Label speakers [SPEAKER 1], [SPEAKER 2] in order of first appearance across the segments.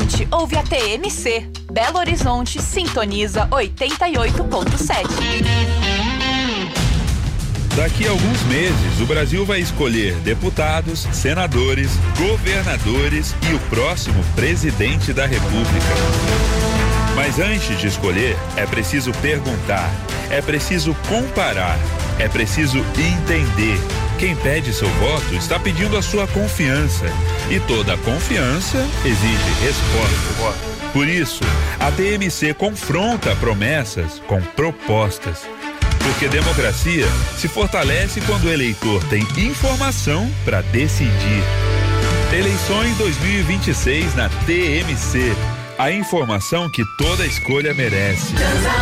[SPEAKER 1] Norte ouve a TMC. Belo Horizonte sintoniza 88.7.
[SPEAKER 2] Daqui a alguns meses, o Brasil vai escolher deputados, senadores, governadores e o próximo presidente da República. Mas antes de escolher, é preciso perguntar, é preciso comparar, é preciso entender. Quem pede seu voto está pedindo a sua confiança. E toda confiança exige resposta. Por isso, a TMC confronta promessas com propostas. Porque democracia se fortalece quando o eleitor tem informação para decidir. Eleições 2026 na TMC. A informação que toda escolha merece.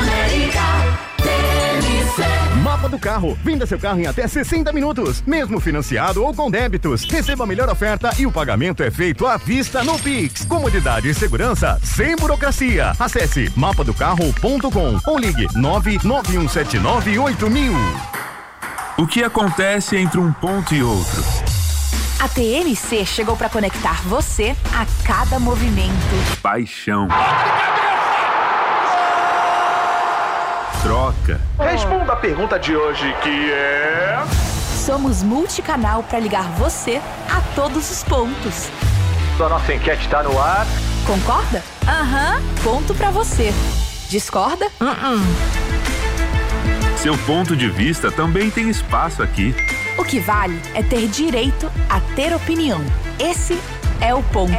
[SPEAKER 3] Mapa do Carro. Venda seu carro em até 60 minutos, mesmo financiado ou com débitos. Receba a melhor oferta e o pagamento é feito à vista no Pix. Comodidade e segurança sem burocracia. Acesse mapadocarro.com ou ligue 991798000.
[SPEAKER 2] O que acontece entre um ponto e outro?
[SPEAKER 1] A TMC chegou para conectar você a cada movimento.
[SPEAKER 2] Paixão. Troca.
[SPEAKER 4] Responda a pergunta de hoje, que é...
[SPEAKER 1] Somos multicanal para ligar você a todos os pontos.
[SPEAKER 4] A nossa enquete está no ar.
[SPEAKER 1] Concorda? Aham. Ponto para você. Discorda?
[SPEAKER 2] Seu ponto de vista também tem espaço aqui.
[SPEAKER 1] O que vale é ter direito a ter opinião. Esse é o ponto.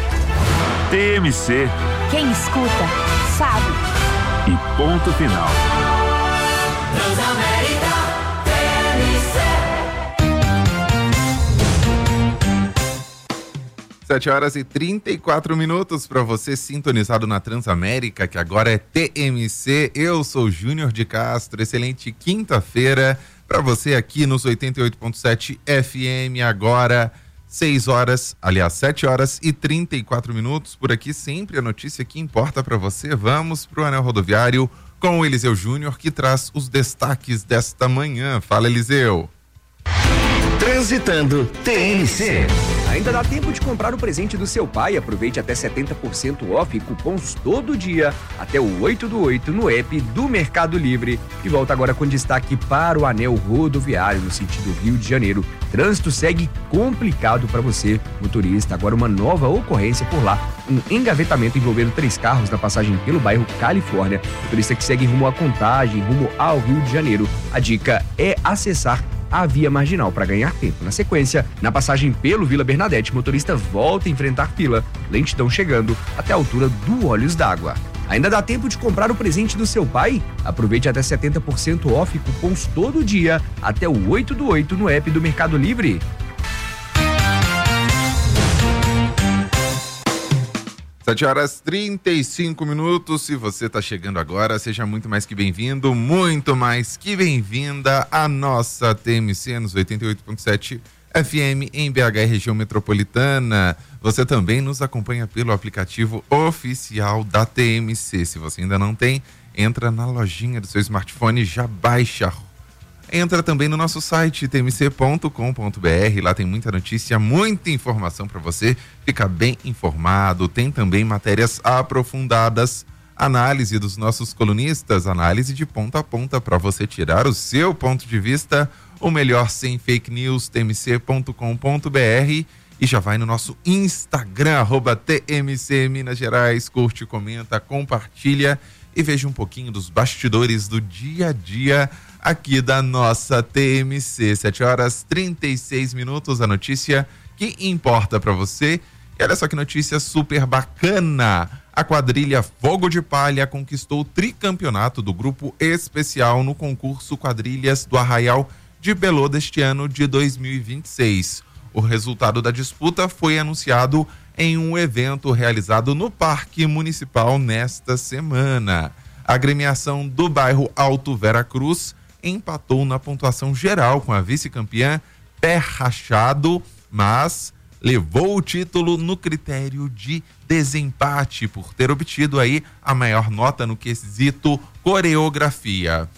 [SPEAKER 2] TMC.
[SPEAKER 1] Quem escuta, sabe.
[SPEAKER 2] E ponto final.
[SPEAKER 5] Transamérica TMC.
[SPEAKER 6] 7h34 para você sintonizado na Transamérica, que agora é TMC. Eu sou Júnior de Castro. Excelente quinta-feira para você aqui nos 88.7 FM. Agora 7h34. Por aqui sempre a notícia que importa para você. Vamos pro Anel Rodoviário com o Eliseu Júnior, que traz os destaques desta manhã. Fala, Eliseu.
[SPEAKER 7] Transitando TMC.
[SPEAKER 8] Ainda dá tempo de comprar o presente do seu pai. Aproveite até 70% off e cupons todo dia até o 8/8 no app do Mercado Livre. E volta agora com destaque para o Anel Rodoviário no sentido Rio de Janeiro. Trânsito segue complicado para você, motorista. Agora uma nova ocorrência por lá. Um engavetamento envolvendo 3 carros na passagem pelo bairro Califórnia. Motorista que segue rumo à Contagem, rumo ao Rio de Janeiro. A dica é acessar a via marginal para ganhar tempo. Na sequência, na passagem pelo Vila Bernadette, motorista volta a enfrentar fila, lentidão chegando até a altura do Olhos d'Água. Ainda dá tempo de comprar o presente do seu pai? Aproveite até 70% off e cupons todo dia até o 8/8 no app do Mercado Livre.
[SPEAKER 6] 7h35. Se você está chegando agora, seja muito mais que bem-vindo, muito mais que bem-vinda à nossa TMC nos 88.7 FM em BH e região metropolitana. Você também nos acompanha pelo aplicativo oficial da TMC. Se você ainda não tem, entra na lojinha do seu smartphone e já baixa. Entra também no nosso site tmc.com.br, lá tem muita notícia, muita informação para você ficar bem informado. Tem também matérias aprofundadas, análise dos nossos colunistas, análise de ponta a ponta para você tirar o seu ponto de vista, o melhor sem fake news, tmc.com.br, e já vai no nosso Instagram, @TMC Minas Gerais, curte, comenta, compartilha e veja um pouquinho dos bastidores do dia a dia aqui da nossa TMC. 7h36, a notícia que importa para você. E olha só que notícia super bacana. A quadrilha Fogo de Palha conquistou o tricampeonato do grupo especial no concurso Quadrilhas do Arraial de Belô deste ano de 2026. O resultado da disputa foi anunciado em um evento realizado no Parque Municipal nesta semana. A agremiação do bairro Alto Veracruz empatou na pontuação geral com a vice-campeã Pé Rachado, mas levou o título no critério de desempate por ter obtido aí a maior nota no quesito coreografia.